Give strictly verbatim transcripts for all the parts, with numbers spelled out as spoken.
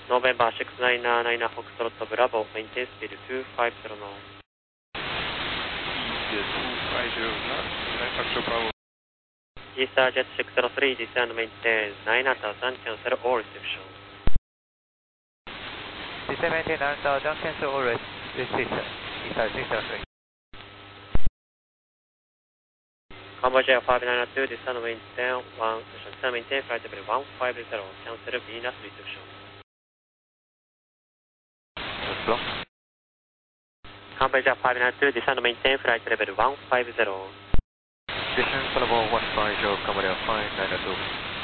November six nine nine Foxtrot Bravo, maintain speed two five zero knots. Speed two five zero knots, nine Foxtrot Bravo. ESTARJET six zero three, descend maintain nine thousand, cancel all reception. Descend maintain nine thousand, cancel all reception. ESTAR six zero three. Cambodia five nine two, descend maintain one, descend maintain flight level one five zero, cancel Venus reception. Block. Cambodia five nine two, descend maintain flight level one five zero. Descend level one five zero, Cambodia five nine two.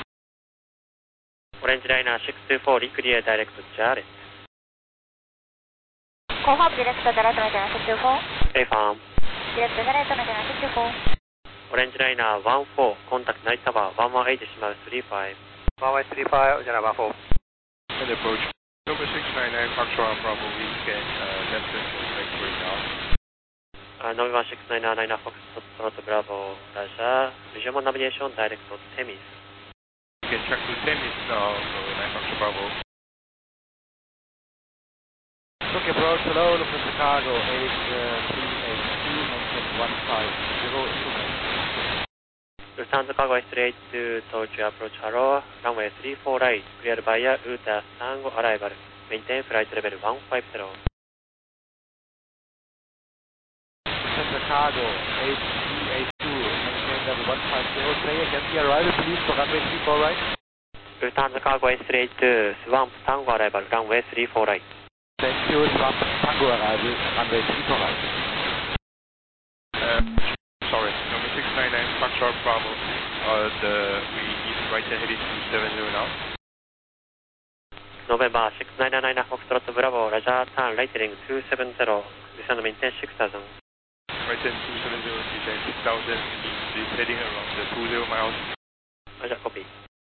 Orange Liner six two four, reclear direct Jarrett. Confirm direct Jarrett maintenance six two four. Affirm. Direct Jarrett maintenance six two four. Orange Liner one four, contact night tower one one eight decimal three five. one one three five, Jana one four. And approach. Number six nine nine Foxtrot Bravo, we can uh, left turn for factory now. Uh, November six nine nine Foxtrot Bravo, Raja, visual navigation direct to Temis. We can track to Temis now, so nine Foxtrot Bravo. Look approach hello, look at Chicago eight three eight two, maintain one five zero, Lufthansa Chicago eight three eight two, Tokyo approach hello, runway three four right, cleared via Uta Tango arrival, maintain flight level one five zero. Chicago eight three eight two, maintain level one five zero, say again the arrival please for runway three four right. Lufthansa Chicago eight three eight two, Swamp Tango arrival, runway three four right. Thank you, Swamp Tango arrival, runway three four right. Uh, sorry, number six nine nine Foxtrot Bravo, uh, the, we need right to heading two seven zero now. November six nine nine Foxtrot Bravo, Raja, turn right heading two seven zero, descend maintain six thousand. Right turn two seven zero, descend six thousand, is heading around the two zero miles. Raja, copy.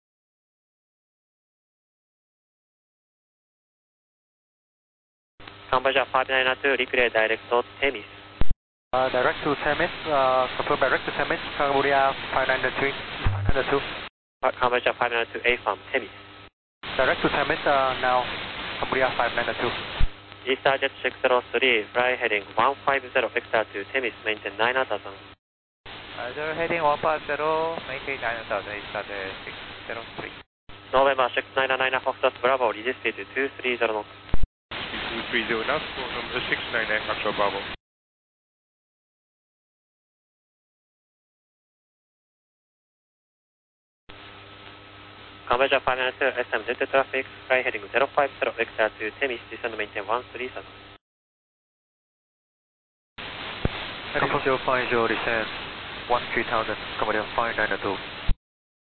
Cambodia five nine two, reclear direct to Temis. Uh, direct to Temis, uh, confirm direct to Temis, Cambodia five nine three, five nine two. Cambodia five nine two, affirm, Temis. Direct to Temis, uh, now, Cambodia five nine two. ESTARJET six zero three, fly heading one five zero, vector to Temis, maintain nine thousand. Either heading one five zero, maintain nine thousand, ESTARJET six zero three. November six nine nine Foxtrot Bravo, reduce speed to two three zero knots. two three zero knots for number six nine nine Foxtrot Bravo. Cambodia five nine two, S M Z traffic, fly heading zero five zero, vector to Temis, descend maintain one three thousand. Heading zero five zero, descend one three thousand, Cambodia five nine two.